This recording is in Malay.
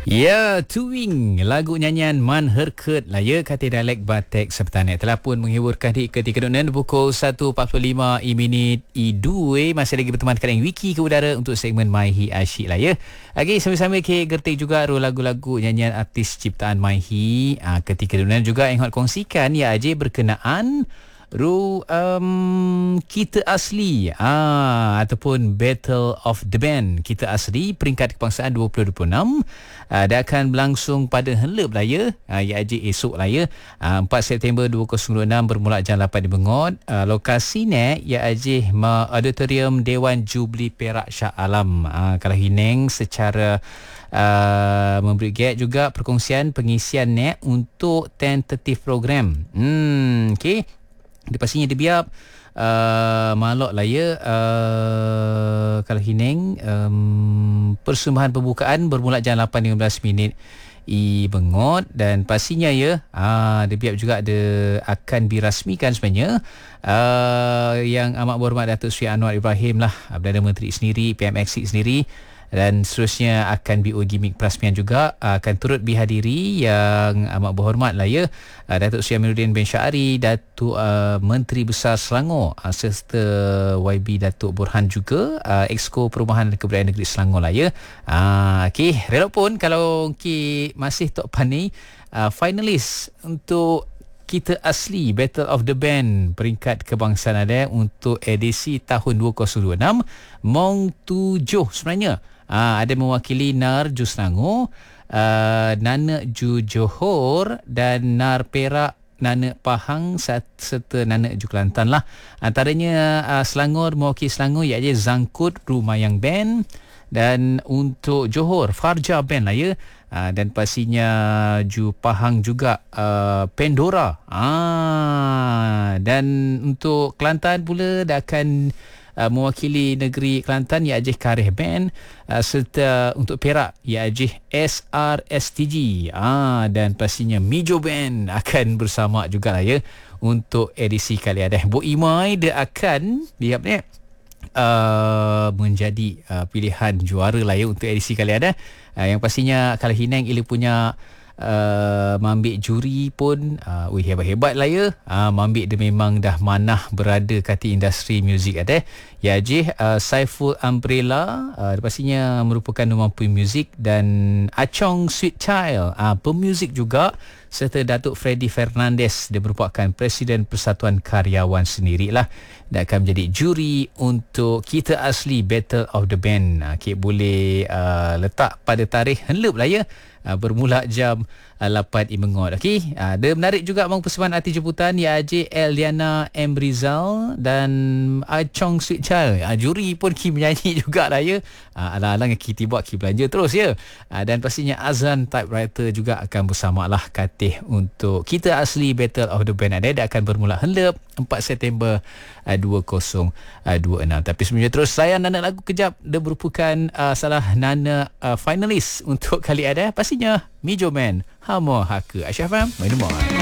Ya, Tuwing, lagu nyanyian Man Herkut lah ya, kata dialek Batek Sepetanek telah pun menghiburkan di ketika dunia pukul 1.45 minit I2. Masih lagi berteman dengan Wiki ke udara untuk segmen My Hi Asyik lah ya. Lagi sama-sama ke gertik juga lagu-lagu nyanyian artis ciptaan My Hi. Ketika dunia juga yang nak kongsikan ya aja berkenaan Kita Asli ataupun Battle of the Band Kita Asli peringkat kebangsaan 2026 dia akan berlangsung pada helep lah ya, aja esok lah ya, 4 September 2026 bermula jam 8 di Bengot. Lokasinya ya aja Auditorium Dewan Jubli Perak Shah Alam. Kalau Hineng secara memberi guide juga perkongsian pengisian untuk tentative program. Okey. Dia pastinya dia biar malok lah ya, kalau Hineng persembahan pembukaan bermula jam 8.15 minit I Bengot, dan pastinya ya dia biar juga ada akan dirasmikan sebenarnya yang amat berhormat Datuk Seri Anwar Ibrahim lah, Perdana Menteri sendiri, PMX sendiri, dan seterusnya akan BO gimmick perasmian juga akan turut dihadiri yang amat berhormat lah ya, Datuk Seri Amiruddin bin Syari, Datuk Menteri Besar Selangor serta YB Datuk Burhan juga, Exco Perumahan dan Kebudayaan Negeri Selangor lah ya. Okey, relapun kalau masih tok pandai finalis untuk Kita Asli Battle of the Band peringkat kebangsaan ada untuk edisi tahun 2026 Mong 7 sebenarnya. Ada mewakili NAR Ju Selangor, Nana Ju Johor dan NAR Perak, Nana Pahang serta Nana Ju Kelantan lah. Antaranya Selangor mewakili Selangor iaitu Zangkut Rumayang Band, dan untuk Johor Farja Band lah ya. Dan pastinya Ju Pahang juga Pandora. Dan untuk Kelantan pula dia akan mewakili negeri Kelantan iaitu Kareh Band, serta untuk Perak iaitu SRSTG. Dan pastinya Mijo Band akan bersama juga lah ya untuk edisi kali ada. Bu Imai dia akan menjadi pilihan juara lah ya untuk edisi kali ada. Yang pastinya kalau Hineng ia punya mambik juri pun hebat-hebat lah ya. Mambik dia memang dah manah berada kat industri muzik ada. Ya Saiful Umbrella dia pastinya merupakan mampu muzik, dan Achong Sweet Child pemuzik juga, serta Datuk Freddy Fernandez, dia merupakan Presiden Persatuan Karyawan sendirilah. Dia akan menjadi juri untuk Kita Asli Battle of the Band. Boleh letak pada tarikh helep lah ya, bermula jam 8 Imengot. Okey, dia menarik juga bang persembahan arti jemputan iaitu Eliana M. Rizal dan Achong Sweet Child. Juri pun menyanyi juga lah ya. Alang-alang kita buat belanja terus ya. Dan pastinya Azan Typewriter juga akan bersama lah katih untuk Kita Asli Battle of the Band. Dia akan bermula helep 4 September 2026. Tapi sebenarnya terus saya Nana lagu kejap. Dia merupakan salah Nana finalis untuk kali ada. Pastinya Mijo Man Hamo Haka Aisyah Fam Main